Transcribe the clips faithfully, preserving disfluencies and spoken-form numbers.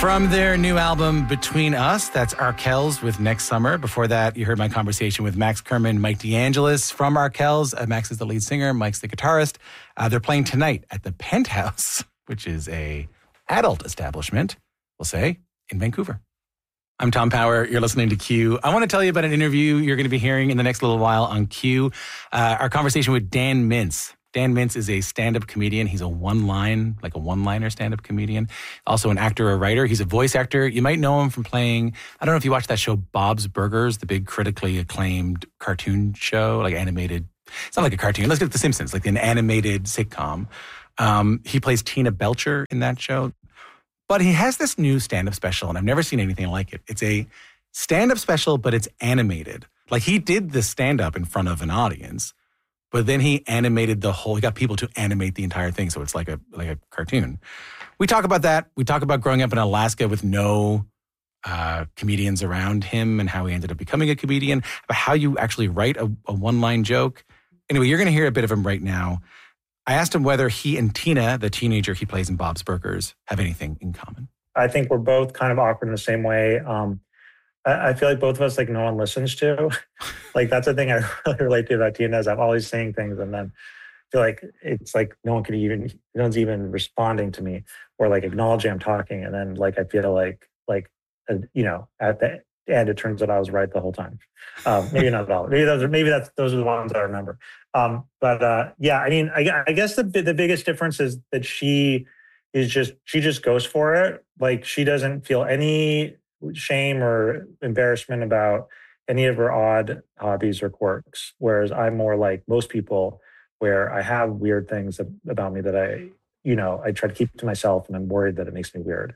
From their new album, Between Us, that's Arkells with Next Summer. Before that, you heard my conversation with Max Kerman, Mike DeAngelis from Arkells. Uh, Max is the lead singer, Mike's the guitarist. Uh, they're playing tonight at the Penthouse, which is a adult establishment, we'll say, in Vancouver. I'm Tom Power. You're listening to Q. I want to tell you about an interview you're going to be hearing in the next little while on Q. Uh, our conversation with Dan Mintz. Dan Mintz is a stand-up comedian. He's a one-line, like a one-liner stand-up comedian. Also an actor, a writer. He's a voice actor. You might know him from playing, I don't know if you watched that show, Bob's Burgers, the big critically acclaimed cartoon show, like animated. It's not like a cartoon. Let's get The Simpsons, like an animated sitcom. Um, he plays Tina Belcher in that show. But he has this new stand-up special, and I've never seen anything like it. It's a stand-up special, but it's animated. Like, he did the stand-up in front of an audience, but then he animated the whole, he got people to animate the entire thing, so it's like a like a cartoon. We talk about that. We talk about growing up in Alaska with no uh, comedians around him and how he ended up becoming a comedian, about how you actually write a, a one-line joke. Anyway, you're going to hear a bit of him right now. I asked him whether he and Tina, the teenager he plays in Bob's Burgers, have anything in common. I think we're both kind of awkward in the same way. Um, I feel like both of us, like, no one listens to. Like, that's the thing I really relate to about Tina, is I'm always saying things and then I feel like it's like no one can even, no one's even responding to me or like acknowledging I'm talking. And then like I feel like, like, uh, you know, at the end, it turns out I was right the whole time. Um, maybe not at all. Maybe those are, maybe that's, those are the ones I remember. Um, but uh, yeah, I mean, I, I guess the the biggest difference is that she is just, she just goes for it. Like, she doesn't feel any shame or embarrassment about any of her odd hobbies or quirks. Whereas I'm more like most people, where I have weird things about me that I, you know, I try to keep to myself and I'm worried that it makes me weird.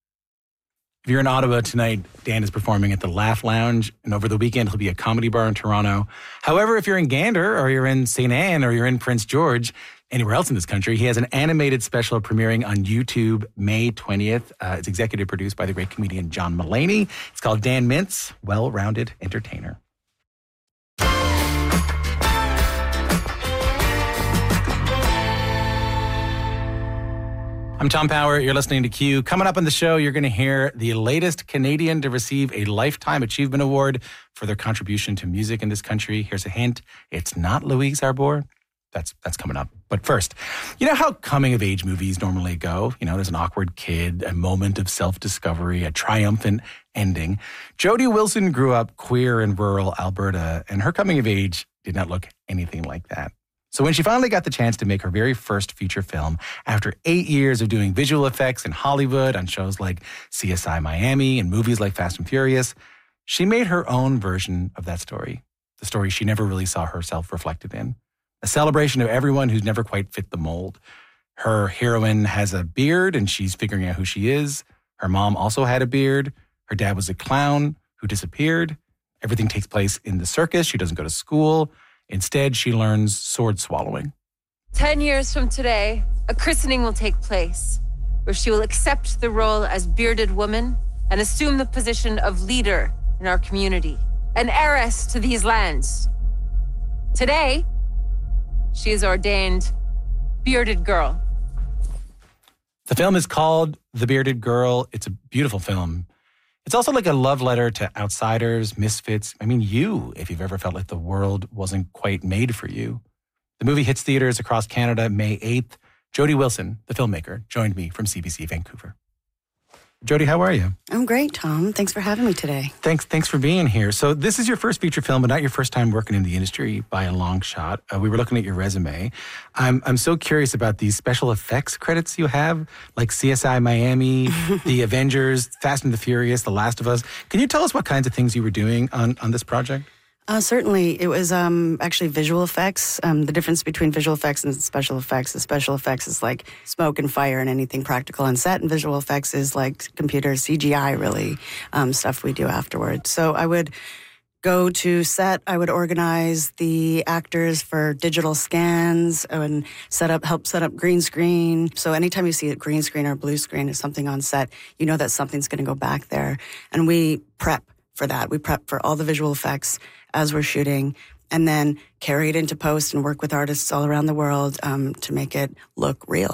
If you're in Ottawa tonight, Dan is performing at the Laugh Lounge, and over the weekend, he'll be at Comedy Bar in Toronto. However, if you're in Gander or you're in Saint Anne or you're in Prince George, anywhere else in this country, he has an animated special premiering on YouTube May twentieth. Uh, it's executive produced by the great comedian John Mulaney. It's called Dan Mintz, Well-Rounded Entertainer. I'm Tom Power. You're listening to Q. Coming up on the show, you're going to hear the latest Canadian to receive a Lifetime Achievement Award for their contribution to music in this country. Here's a hint. It's not Louise Arbour. That's that's coming up. But first, you know how coming-of-age movies normally go? You know, there's an awkward kid, a moment of self-discovery, a triumphant ending. Jody Wilson grew up queer in rural Alberta, and her coming-of-age did not look anything like that. So when she finally got the chance to make her very first feature film, after eight years of doing visual effects in Hollywood on shows like C S I Miami and movies like Fast and Furious, she made her own version of that story, the story she never really saw herself reflected in. A celebration of everyone who's never quite fit the mold. Her heroine has a beard and she's figuring out who she is. Her mom also had a beard. Her dad was a clown who disappeared. Everything takes place in the circus. She doesn't go to school. Instead, she learns sword swallowing. Ten years from today, a christening will take place where she will accept the role as bearded woman and assume the position of leader in our community, an heiress to these lands. Today, she is ordained Bearded Girl. The film is called The Bearded Girl. It's a beautiful film. It's also like a love letter to outsiders, misfits. I mean, you, if you've ever felt like the world wasn't quite made for you. The movie hits theaters across Canada May eighth. Jody Wilson, the filmmaker, joined me from C B C Vancouver. Jody, how are you? I'm great, Tom. Thanks for having me today. Thanks thanks for being here. So this is your first feature film, but not your first time working in the industry by a long shot. Uh, we were looking at your resume. I'm I'm so curious about these special effects credits you have, like C S I Miami, The Avengers, Fast and the Furious, The Last of Us. Can you tell us what kinds of things you were doing on, on this project? Uh, certainly. It was um, actually visual effects. Um, the difference between visual effects and special effects is special effects is like smoke and fire and anything practical on set, and visual effects is like computer C G I, really, um, stuff we do afterwards. So I would go to set, I would organize the actors for digital scans and set up, help set up green screen. So anytime you see a green screen or blue screen or something on set, you know that something's going to go back there. And we prep for that. We prep for all the visual effects as we're shooting, and then carry it into post and work with artists all around the world um, to make it look real.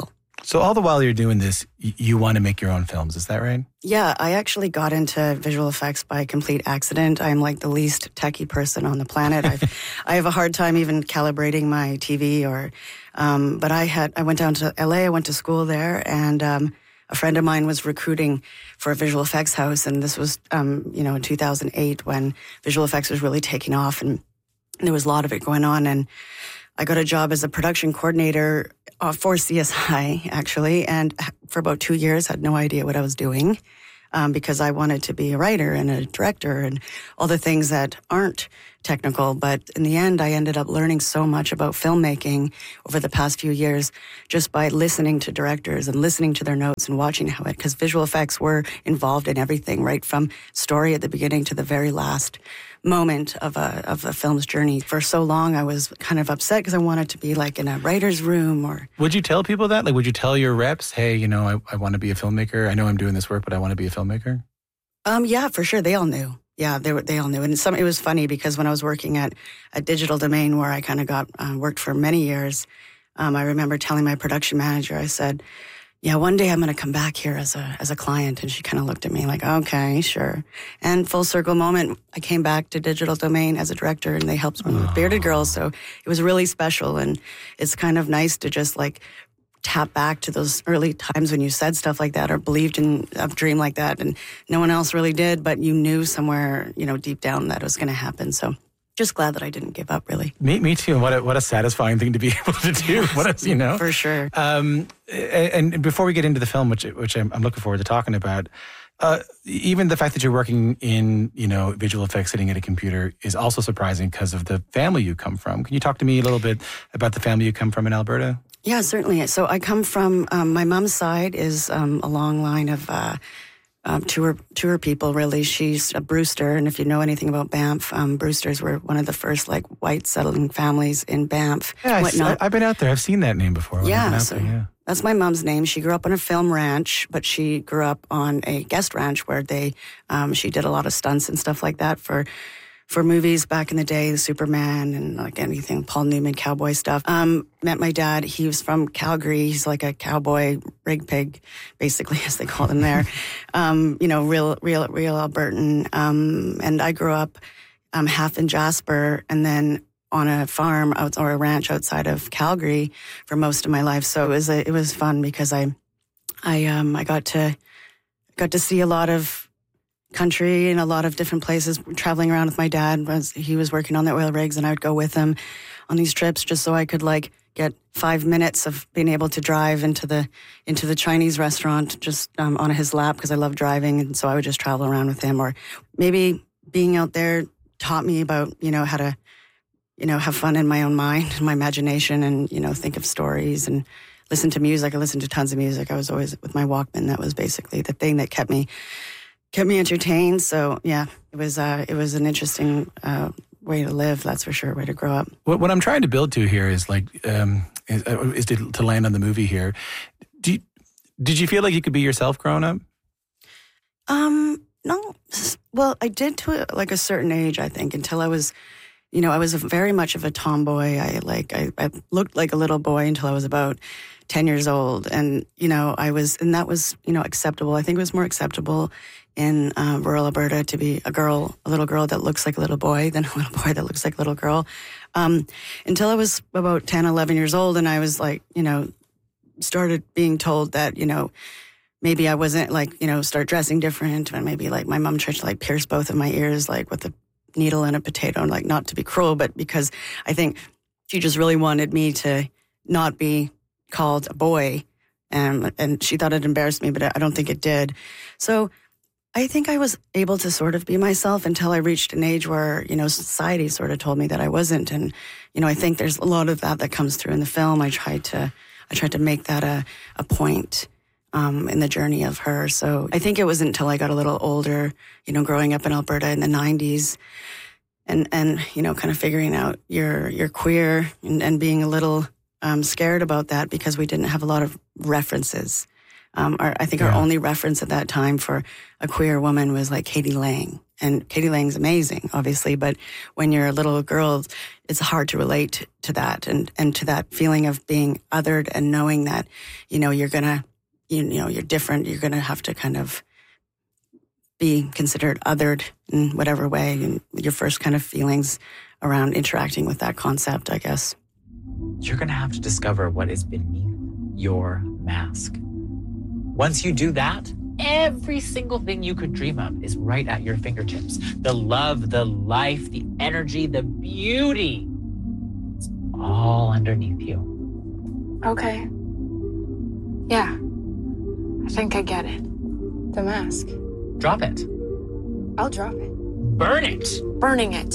So all the while you're doing this, y- you want to make your own films. Is that right? Yeah, I actually got into visual effects by complete accident. I'm like the least techie person on the planet. I've, I have a hard time even calibrating my T V or, um, but I had, I went down to L A, I went to school there, and um, a friend of mine was recruiting for a visual effects house, and this was, um, you know, in two thousand eight when visual effects was really taking off, and there was a lot of it going on, and I got a job as a production coordinator uh, for C S I, actually, and for about two years had no idea what I was doing um, because I wanted to be a writer and a director and all the things that aren't technical. But in the end, I ended up learning so much about filmmaking over the past few years just by listening to directors and listening to their notes and watching how it, because visual effects were involved in everything, right from story at the beginning to the very last moment of a of a film's journey. For so long, I was kind of upset because I wanted to be like in a writer's room. Or would you tell people that? Like, would you tell your reps, hey, you know, I, I want to be a filmmaker. I know I'm doing this work, but I want to be a filmmaker? Um, yeah, for sure. They all knew. Yeah, they were, they all knew. And some, it was funny because when I was working at a Digital Domain where I kind of got, uh, worked for many years, um, I remember telling my production manager, I said, yeah, one day I'm going to come back here as a as a client. And she kind of looked at me like, okay, sure. And full circle moment, I came back to Digital Domain as a director, and they helped me with Bearded Girls. So it was really special. And it's kind of nice to just like tap back to those early times when you said stuff like that or believed in a dream like that. And no one else really did, but you knew somewhere, you know, deep down that it was going to happen. So just glad that I didn't give up, really. Me, me too. What a, what a satisfying thing to be able to do. Yes, what a, you know, for sure. Um, and, and before we get into the film, which which I'm, I'm looking forward to talking about, uh, even the fact that you're working in, you know, visual effects, sitting at a computer, is also surprising because of the family you come from. Can you talk to me a little bit about the family you come from in Alberta? Yeah, certainly. So I come from um, my mom's side is um, a long line of. Uh, Um, tour tour people, really. She's a Brewster, and if you know anything about Banff, um, Brewsters were one of the first like white settling families in Banff. Yeah, I, I've been out there. I've seen that name before. When Yeah, I've been out so there, yeah. That's my mom's name. She grew up on a film ranch, but she grew up on a guest ranch where they um, she did a lot of stunts and stuff like that for. For movies back in the day, the Superman and like anything, Paul Newman, cowboy stuff. Um, met my dad. He was from Calgary. He's like a cowboy rig pig, basically, as they call them there. um, you know, real, real, real Albertan. Um, and I grew up um, half in Jasper and then on a farm out, or a ranch outside of Calgary for most of my life. So it was a, it was fun because I, I, um, I got to got to see a lot of country in a lot of different places, traveling around with my dad. Was he was working on the oil rigs, and I would go with him on these trips just so I could like get five minutes of being able to drive into the into the Chinese restaurant just um, on his lap because I love driving, and so I would just travel around with him. Or maybe being out there taught me about, you know, how to, you know, have fun in my own mind, my imagination, and, you know, think of stories and listen to music. I listened to tons of music. I was always with my Walkman. That was basically the thing that kept me kept me entertained. So yeah, it was uh, it was an interesting uh, way to live. That's for sure. Way to grow up. What, what I'm trying to build to here is like um, is, uh, is to, to land on the movie here. Do you, did you feel like you could be yourself growing up? Um, no. Well, I did to like a certain age, I think, until I was, you know, I was very much of a tomboy. I like I, I looked like a little boy until I was about ten years old, and you know, I was, and that was, you know, acceptable. I think it was more acceptable in uh, rural Alberta to be a girl, a little girl that looks like a little boy than a little boy that looks like a little girl. Um, until I was about ten, eleven years old, and I was like, you know, started being told that, you know, maybe I wasn't like, you know, start dressing different, and maybe like my mom tried to like pierce both of my ears, like with a needle and a potato, and like not to be cruel, but because I think she just really wanted me to not be called a boy, and and she thought it embarrassed me, but I don't think it did. So I think I was able to sort of be myself until I reached an age where, you know, society sort of told me that I wasn't. And, you know, I think there's a lot of that that comes through in the film. I tried to, I tried to make that a, a point um, in the journey of her. So I think it wasn't until I got a little older, you know, growing up in Alberta in the nineties and, and, you know, kind of figuring out you're, you're queer and, and being a little um, scared about that because we didn't have a lot of references. Um, our, I think yeah. our only reference at that time for a queer woman was like Katie Lang. and Katie Lang's amazing, obviously, but when you're a little girl, it's hard to relate to that and, and to that feeling of being othered and knowing that, you know, you're going to, you, you know, you're different. You're going to have to kind of be considered othered in whatever way, and your first kind of feelings around interacting with that concept, I guess. You're going to have to discover what is beneath your mask. Once you do that, every single thing you could dream of is right at your fingertips. The love, the life, the energy, the beauty. It's all underneath you. Okay. Yeah. I think I get it. The mask. Drop it. I'll drop it. Burn it. Burning it.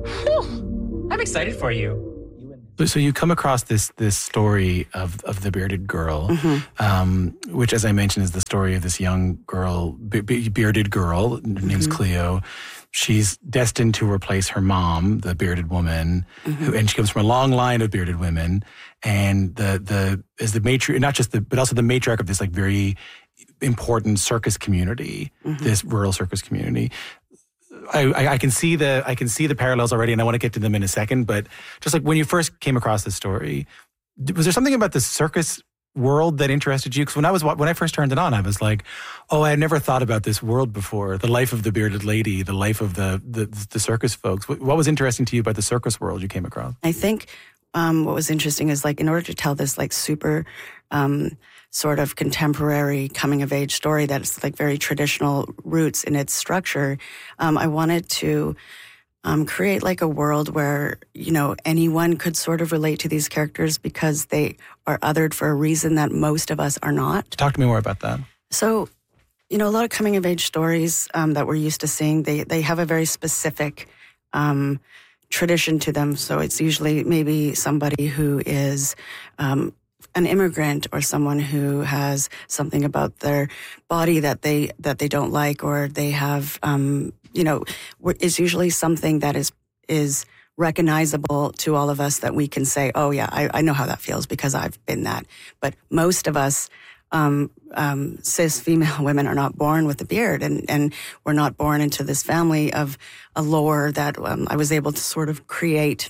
Whew. I'm excited for you. So you come across this this story of of the bearded girl, mm-hmm. um, which, as I mentioned, is the story of this young girl, be- be- bearded girl. Her name's mm-hmm. Cleo. She's destined to replace her mom, the bearded woman, mm-hmm. who, and she comes from a long line of bearded women. And the the is the matriarch, not just the, but also the matriarch of this like very important circus community, mm-hmm. this rural circus community. I, I, I can see the I can see the parallels already, and I want to get to them in a second. But just like when you first came across this story, was there something about the circus world that interested you? Because when I was when I first turned it on, I was like, "Oh, I had never thought about this world before. The life of the bearded lady, the life of the the, the circus folks." What, what was interesting to you about the circus world you came across? I think um, what was interesting is like in order to tell this like super. Um, sort of contemporary coming of age story that's like very traditional roots in its structure. Um, I wanted to um, create like a world where, you know, anyone could sort of relate to these characters because they are othered for a reason that most of us are not. Talk to me more about that. So, you know, a lot of coming of age stories um, that we're used to seeing, they, they have a very specific um, tradition to them. So it's usually maybe somebody who is um, an immigrant or someone who has something about their body that they that they don't like, or they have, um, you know, is usually something that is is recognizable to all of us that we can say, oh yeah, I, I know how that feels because I've been that. But most of us, um, um, cis female women, are not born with a beard, and and we're not born into this family of a lore that um, I was able to sort of create.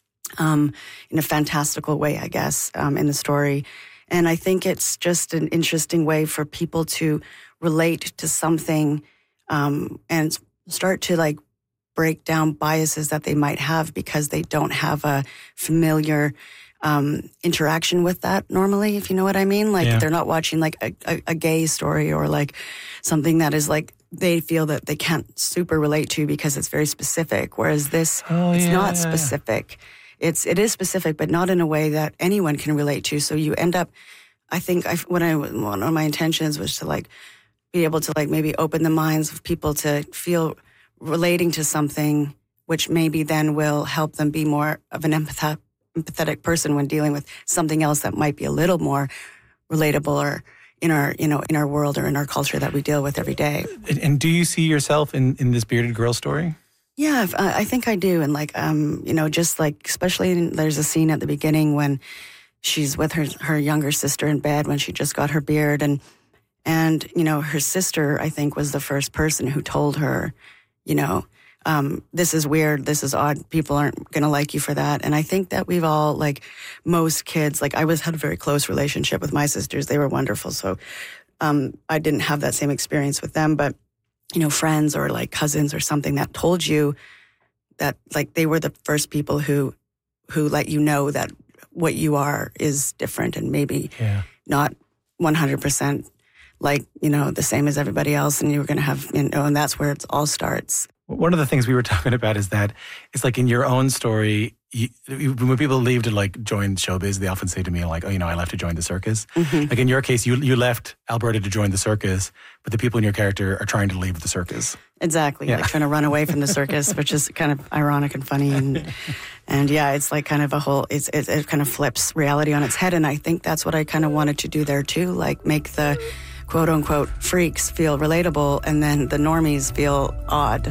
Um, in a fantastical way, I guess, um, in the story. And I think it's just an interesting way for people to relate to something um, and start to like break down biases that they might have because they don't have a familiar um, interaction with that normally, if you know what I mean. Like yeah. They're not watching like a, a, a gay story or like something that is like they feel that they can't super relate to because it's very specific. Whereas this, oh, it's yeah, not yeah, specific. Yeah. It's it is specific, but not in a way that anyone can relate to. So you end up, I think, I, when I one of my intentions was to like be able to like maybe open the minds of people to feel relating to something, which maybe then will help them be more of an empath- empathetic person when dealing with something else that might be a little more relatable or in our you know in our world or in our culture that we deal with every day. And, and do you see yourself in in this bearded girl story? Yeah, I think I do. And like, um, you know, just like, especially in, there's a scene at the beginning when she's with her, her younger sister in bed when she just got her beard. And, and, you know, her sister, I think, was the first person who told her, you know, um, this is weird. This is odd. People aren't going to like you for that. And I think that we've all, like most kids, like I was had a very close relationship with my sisters. They were wonderful. So um, I didn't have that same experience with them. But you know, friends or like cousins or something that told you that like they were the first people who who let you know that what you are is different and maybe yeah. not one hundred percent like, you know, the same as everybody else, and you were going to have, you know, and that's where it all starts. One of the things we were talking about is that it's like in your own story, you, when people leave to like join showbiz, they often say to me like, oh, you know, I left to join the circus. Mm-hmm. Like in your case, you you left Alberta to join the circus, but the people in your character are trying to leave the circus. Exactly. Yeah. Like trying to run away from the circus, which is kind of ironic and funny. And, and yeah, it's like kind of a whole, it's, it, it kind of flips reality on its head. And I think that's what I kind of wanted to do there too. Like make the quote unquote freaks feel relatable and then the normies feel odd.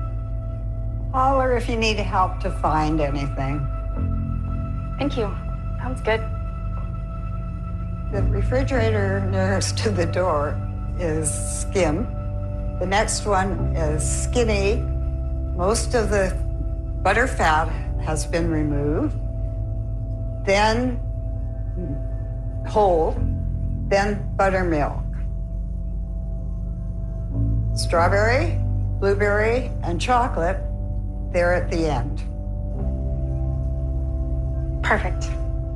Holler if you need help to find anything. Thank you. Sounds good. The refrigerator nearest to the door is Skim. The next one is Skinny, most of the butter fat has been removed, then whole, then buttermilk. Strawberry, blueberry, and chocolate, they're at the end. Perfect.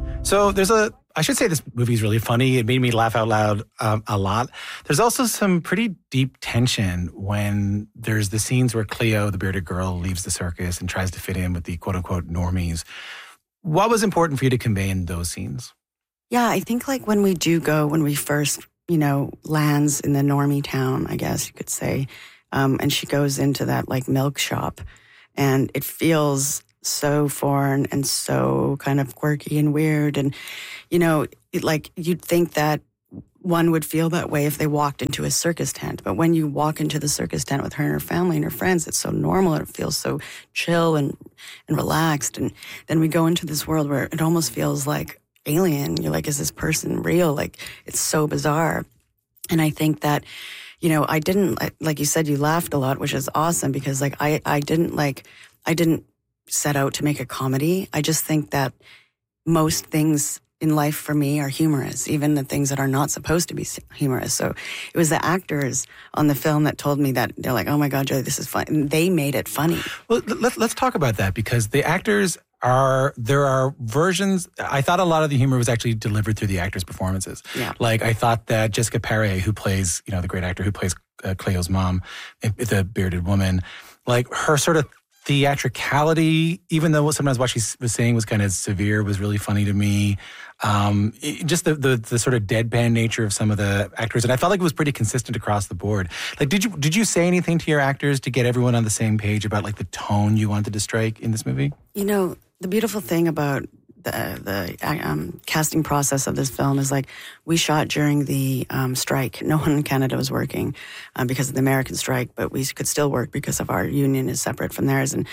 So there's a, I should say this movie is really funny. It made me laugh out loud um, a lot. There's also some pretty deep tension when there's the scenes where Cleo, the bearded girl, leaves the circus and tries to fit in with the quote-unquote normies. What was important for you to convey in those scenes? Yeah, I think like when we do go, when we first, you know, lands in the normie town, I guess you could say, um, and she goes into that like milk shop, and it feels so foreign and so kind of quirky and weird. And, you know, it, like you'd think that one would feel that way if they walked into a circus tent. But when you walk into the circus tent with her and her family and her friends, it's so normal. It feels so chill and, and relaxed. And then we go into this world where it almost feels like alien. You're like, is this person real? Like, it's so bizarre. And I think that, you know, I didn't, like you said, you laughed a lot, which is awesome because like I, I didn't like, I didn't set out to make a comedy. I just think that most things in life for me are humorous, even the things that are not supposed to be humorous. So it was the actors on the film that told me that they're like, oh my God, Joy, this is fun. And they made it funny. Well, let's, let's talk about that because the actors are, there are versions, I thought a lot of the humor was actually delivered through the actors' performances. Yeah. Like I thought that Jessica Paré, who plays, you know, the great actor who plays uh, Cleo's mom, the bearded woman, like her sort of theatricality, even though sometimes what she was saying was kind of severe, was really funny to me. Um, it, just the, the the sort of deadpan nature of some of the actors, and I felt like it was pretty consistent across the board. Like, did you did you say anything to your actors to get everyone on the same page about like the tone you wanted to strike in this movie? You know, the beautiful thing about the the um, casting process of this film is like we shot during the um, strike. No one in Canada was working um, because of the American strike, but we could still work because of our union is separate from theirs. And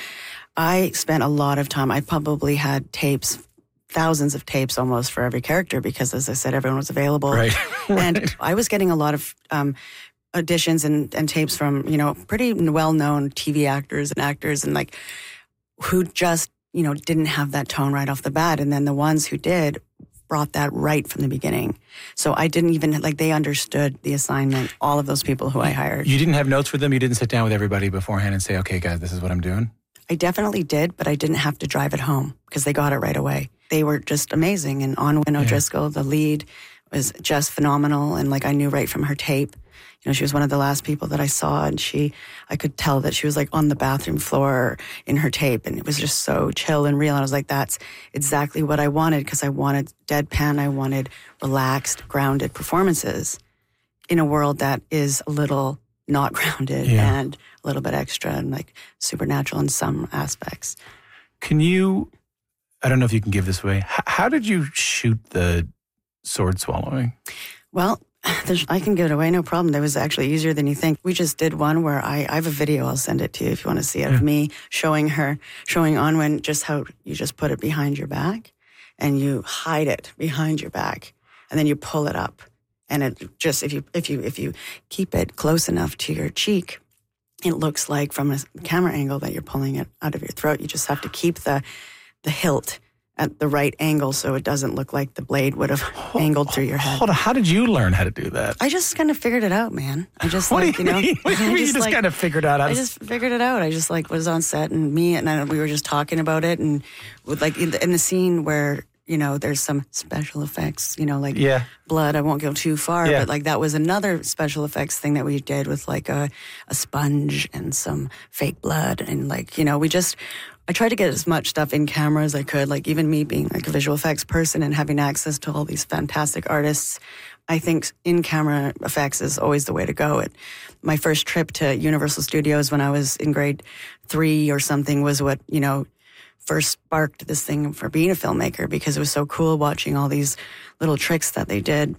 I spent a lot of time. I probably had tapes, thousands of tapes almost for every character because, as I said, everyone was available. Right. And right. I was getting a lot of um, auditions and, and tapes from, you know, pretty well-known T V actors and actors and like who just, you know, didn't have that tone right off the bat. And then the ones who did brought that right from the beginning. So I didn't even, like, they understood the assignment, all of those people who I hired. You didn't have notes for them? You didn't sit down with everybody beforehand and say, okay, guys, this is what I'm doing? I definitely did, but I didn't have to drive it home because they got it right away. They were just amazing. And Onwin O'Driscoll, yeah. the lead, was just phenomenal. And, like, I knew right from her tape. You know, she was one of the last people that I saw, and she, I could tell that she was like on the bathroom floor in her tape, and it was just so chill and real. And I was like, that's exactly what I wanted, because I wanted deadpan, I wanted relaxed, grounded performances in a world that is a little not grounded yeah. and a little bit extra and like supernatural in some aspects. Can you, I don't know if you can give this away, H- how did you shoot the sword swallowing? Well, There's, I can give it away, no problem. That was actually easier than you think. We just did one where I, I have a video, I'll send it to you if you want to see it, yeah. of me showing her, showing Onwin just how you just put it behind your back and you hide it behind your back and then you pull it up. And it just, if you, if you, if you keep it close enough to your cheek, it looks like from a camera angle that you're pulling it out of your throat. You just have to keep the, the hilt at the right angle so it doesn't look like the blade would have hold, angled through your head. Hold on, how did you learn how to do that? I just kind of figured it out, man. I just what like, do you, you know. Mean? What do you mean you just like, kind of figured out how to... I just figured it out. I just like was on set and me and I, we were just talking about it and with like in the, in the scene where, you know, there's some special effects, you know, like yeah. blood. I won't go too far, yeah. but like that was another special effects thing that we did with like a, a sponge and some fake blood. And like, you know, we just, I tried to get as much stuff in camera as I could. Like even me being like a visual effects person and having access to all these fantastic artists, I think in camera effects is always the way to go. It, my first trip to Universal Studios when I was in grade three or something was what, you know, first sparked this thing for being a filmmaker because it was so cool watching all these little tricks that they did.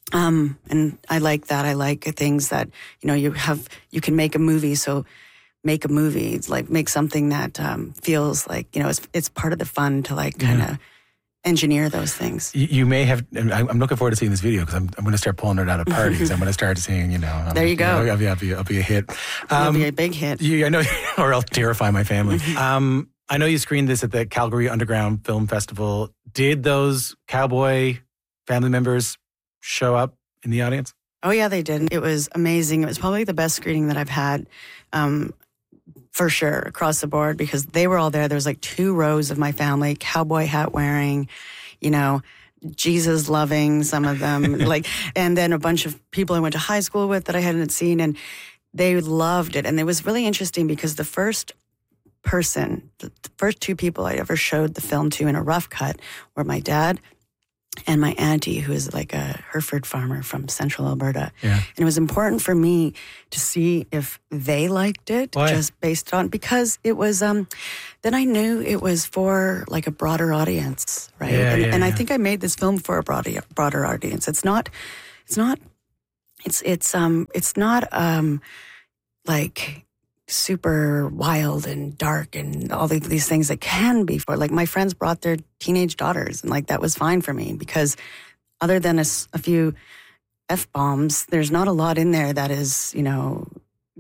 Um, and I like that. I like things that, you know, you have, you can make a movie. So make a movie. It's like make something that um, feels like, you know, it's, it's part of the fun to like kind of, yeah. engineer those things. You, you may have, I'm looking forward to seeing this video because I'm, I'm going to start pulling it out at parties. I'm going to start seeing, you know. Um, there you go. You know, I'll, be, I'll, be, I'll be a hit. Um, It'll be a big hit. You, I know, or I'll terrify my family. um, I know you screened this at the Calgary Underground Film Festival. Did those cowboy family members show up in the audience? Oh, yeah, they did. It was amazing. It was probably the best screening that I've had, um, for sure, across the board, because they were all there. There was like two rows of my family, cowboy hat wearing, you know, Jesus loving, some of them, like, and then a bunch of people I went to high school with that I hadn't seen, and they loved it. And it was really interesting because the first person, the first two people I ever showed the film to in a rough cut were my dad and my auntie, who is like a Hereford farmer from central Alberta. Yeah. And it was important for me to see if they liked it. Why? Just based on, because it was, um, then I knew it was for like a broader audience, right? Yeah, and yeah, and yeah. I think I made this film for a broader, broader audience. It's not, it's not, it's, it's, um, it's not, um, like, super wild and dark and all the, these things that can be for, like, my friends brought their teenage daughters, and like that was fine for me, because other than a, s- a few F-bombs, there's not a lot in there that is, you know,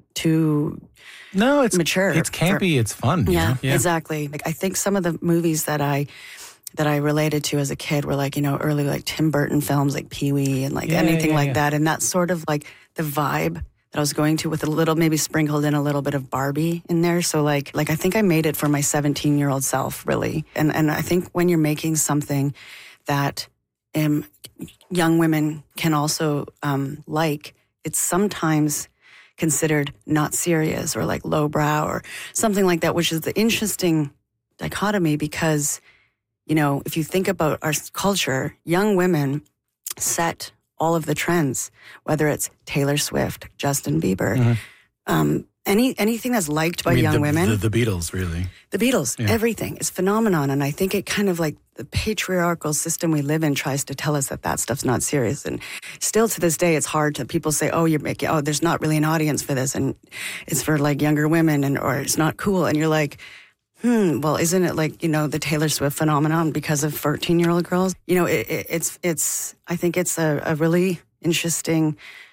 too No, it's mature. It's campy. for- it's fun. you yeah, know? yeah. exactly. Like, I think some of the movies that I that I related to as a kid were like, you know, early like Tim Burton films like Pee-wee and like Yeah, anything yeah, like yeah. that. And that's sort of like the vibe that I was going to, with a little, maybe sprinkled in a little bit of Barbie in there. So like, like I think I made it for my seventeen year old self, really. And and I think when you're making something that um, young women can also um, like, it's sometimes considered not serious or like lowbrow or something like that, which is the interesting dichotomy, because, you know, if you think about our culture, young women set all of the trends, whether it's Taylor Swift, Justin Bieber, Mm-hmm. um, any anything that's liked by I mean, young the, women. The, the Beatles, really. The Beatles, Yeah. everything is phenomenon. And I think it kind of like the patriarchal system we live in tries to tell us that that stuff's not serious. And still to this day, it's hard to, people say, oh, you're making, oh, there's not really an audience for this. And it's for like younger women, and, or it's not cool. And you're like, hmm, well, isn't it like, you know, the Taylor Swift phenomenon because of fourteen year old girls? You know, it, it, it's, it's, I think it's a, a really interesting,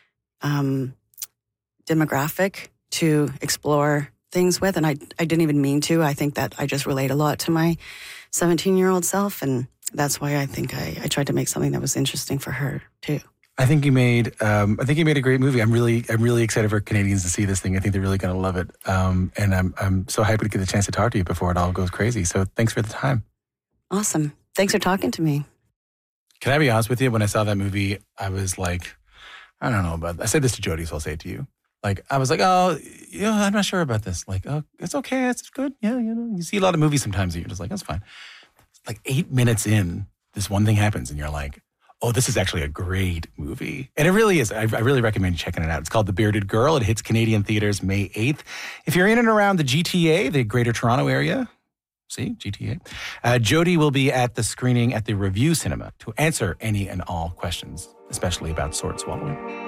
um, demographic to explore things with. And I, I didn't even mean to. I think that I just relate a lot to my seventeen year old self. And that's why I think I, I tried to make something that was interesting for her too. I think you made. Um, I think you made a great movie. I'm really, I'm really excited for Canadians to see this thing. I think they're really going to love it. Um, and I'm, I'm so happy to get the chance to talk to you before it all goes crazy. So thanks for the time. Awesome. Thanks for talking to me. Can I be honest with you? When I saw that movie, I was like, I don't know about. I said this to Jody, so I'll say it to you. Like, I was like, oh, you know, I'm not sure about this. Like, oh, it's okay. It's good. Yeah, you know, you see a lot of movies sometimes, and you're just like, that's fine. Like eight minutes in, this one thing happens, and you're like, oh, this is actually a great movie. And it really is. I, I really recommend you checking it out. It's called The Bearded Girl. It hits Canadian theaters May eighth. If you're in and around the G T A, the Greater Toronto Area, see, G T A, uh, Jody will be at the screening at the Review Cinema to answer any and all questions, especially about sword swallowing.